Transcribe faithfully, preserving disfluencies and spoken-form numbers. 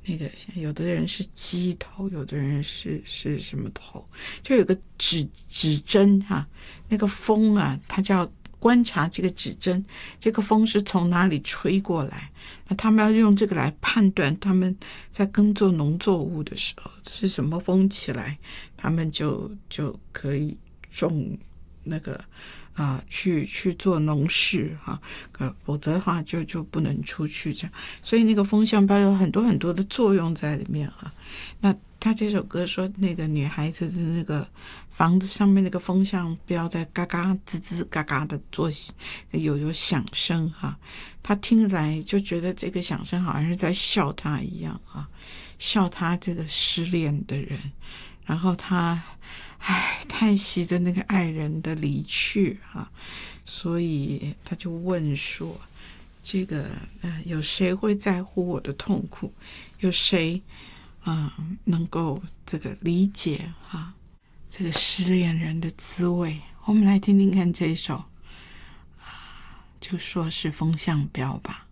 那个有的人是鸡头，有的人是是什么头，就有个指指针哈、啊，那个风啊，它就要观察这个指针，这个风是从哪里吹过来，那他们要用这个来判断他们在耕作农作物的时候是什么风起来，他们就就可以种那个啊、呃，去去做农事哈，可否则的话就就不能出去这样。所以那个风向标有很多很多的作用在里面啊。那他这首歌说，那个女孩子的那个房子上面那个风向标在嘎嘎吱吱嘎嘎的做有有响声哈，他听来就觉得这个响声好像是在笑他一样啊，笑他这个失恋的人。然后他唉叹息着那个爱人的离去啊，所以他就问说，这个呃有谁会在乎我的痛苦，有谁啊、呃、能够这个理解啊这个失恋人的滋味。我们来听听看这一首啊，就说是风向标吧。